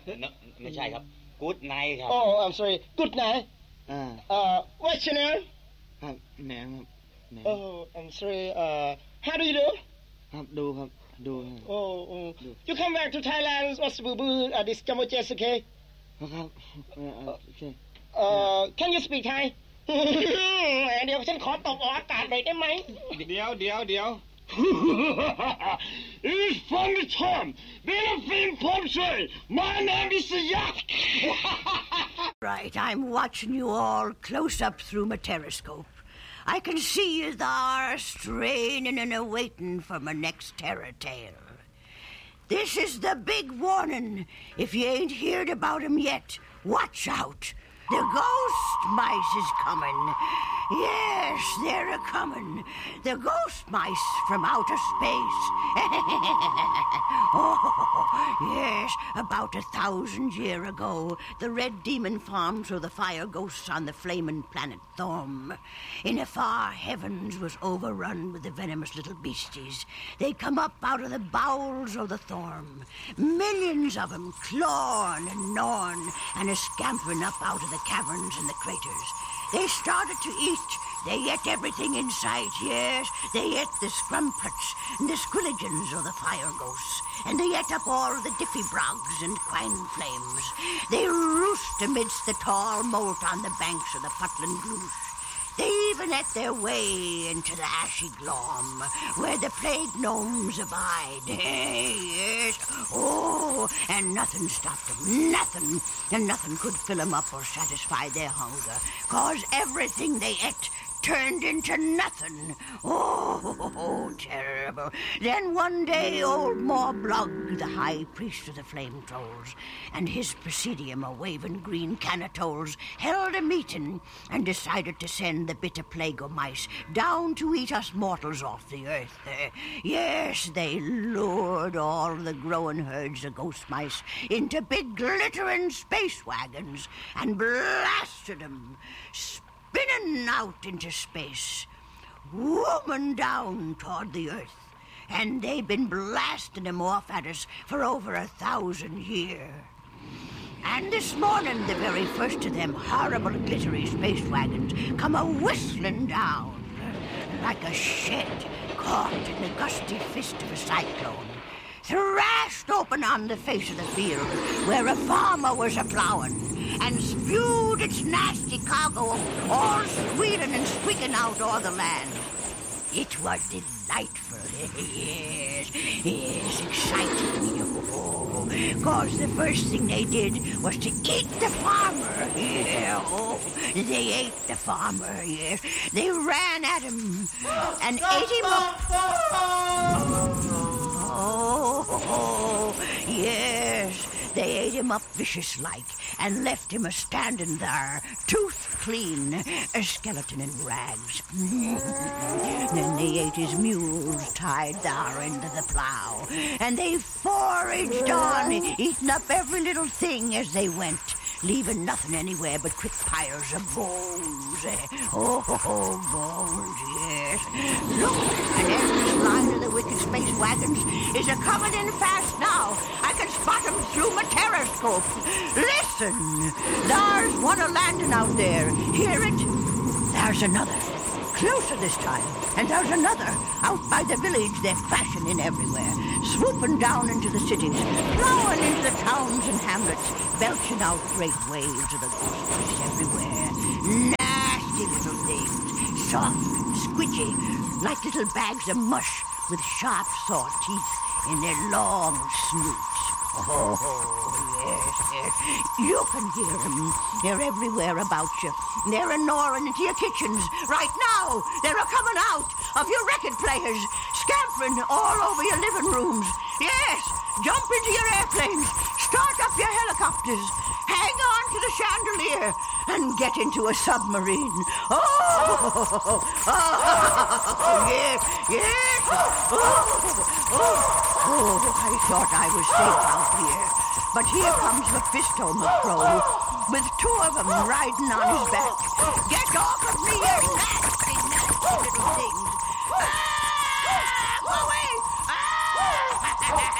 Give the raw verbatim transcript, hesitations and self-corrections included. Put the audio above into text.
No, ไม่ใช่ครับ Good night ครับ Oh, I'm sorry. Good night. อ่า Uh, what's your name? ครับแหนมครับแหนม Oh, I'm sorry. Uh, how do you do? ครับดูครับดูครับ Oh, um, you come back to Thailand. What's boo boo? Uh, this Cambodia, okay? ครับเออเออโอเค Uh, can you speak Thai? เดี๋ยวฉันขอตกออกอากาศหน่อยได้ไหมเดี๋ยวเดี๋ยวเดี๋ยว It's funny time. Benefit Pomsey. My name is Yak. Right, I'm watching you all close up through my telescope. I can see you there, straining and awaiting for my next terror tale. This is the big warning. If you ain't heard about 'em yet, watch out. The ghost mice is coming. Yes, they're a-coming. The ghost mice from outer space. Oh, yes, about a thousand year ago, the red demon farmed through the fire ghosts on the flaming planet Thorm. In the far heavens was overrun with the venomous little beasties. They come up out of the bowels of the Thorm. Millions of 'em clawing and gnawing and a-scampering up out of the caverns and the craters. They started to eat. They ate everything in sight, yes. They ate the scrumputs and the squilligans of the fire ghosts. And they ate up all the diffy-brogs and quine flames. They roost amidst the tall moat on the banks of the Putland Gloosh. They even ate their way into the ashy glom, where the plague gnomes abide. Yes, oh, and nothing stopped them, nothing, and nothing could fill 'em up or satisfy their hunger, 'cause everything they ate turned into nothing. Oh, terrible. Then one day old Morblug, the high priest of the flame trolls, and his presidium of waving green canatoles held a meeting and decided to send the bitter plague of mice down to eat us mortals off the earth. Uh, yes, they lured all the growing herds of ghost mice into big glittering space wagons and blasted 'em spinning out into space, whooming down toward the earth. And they've been blasting them off at us for over a thousand years. And this morning, the very first of them horrible glittery space wagons come a-whistling down like a shed caught in the gusty fist of a cyclone, thrashed open on the face of the field where a farmer was a-plowing, and spewed its nasty cargo all squealing and squeaking out o'er the land. It was delightful, yes, yes, exciting, oh, 'cause the first thing they did was to eat the farmer, yeah, oh, they ate the farmer, yes, they ran at him and ate him up. Oh, yes, they ate him up vicious-like and left him a-standing there, tooth clean, a skeleton in rags. Then they ate his mules tied there into the plow, and they foraged on, eating up every little thing as they went, leaving nothing anywhere but quick pyres of bones. Oh, bones, yes. Look, an endless line of the wicked space wagons is a-coming in fast now. I can spot 'em through my telescope. Listen, there's one a-landing out there. Hear it? There's another. Closer this time. And there's another. Out by the village, they're crashing in everywhere, swooping down into the cities, plowing into the towns and hamlets, belching out great waves of the ghost mice everywhere. Nasty little things, soft and squidgy, like little bags of mush with sharp saw teeth in their long snoots. Oh, yes, yes. You can hear them. They're everywhere about you. They're a-gnawing into your kitchens. Right now, they're a-coming out of your record players, scampering all over your living rooms. Yes, jump into your airplanes, start up your helicopters, hang on to the chandelier, and get into a submarine. Oh, oh, yes, yes. Oh, oh, oh, I thought I was safe out here. But here comes Mephisto McCrow, with two of them riding on his back. Get off of me, you nasty, nasty little things. Ah, go away! Ah!